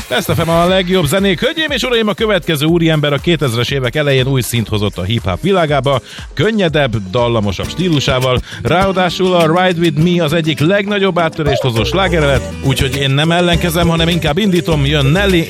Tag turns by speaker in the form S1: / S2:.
S1: Ezt a legjobb zenék. Hölgyeim és uraim, a következő úriember a 2000-es évek elején új szint hozott a hip-hop világába, könnyedebb, dallamosabb stílusával, ráadásul a Ride With Me az egyik legnagyobb áttörést hozó slágerelet, úgyhogy én nem ellenkezem, hanem inkább indítom, jön Nelly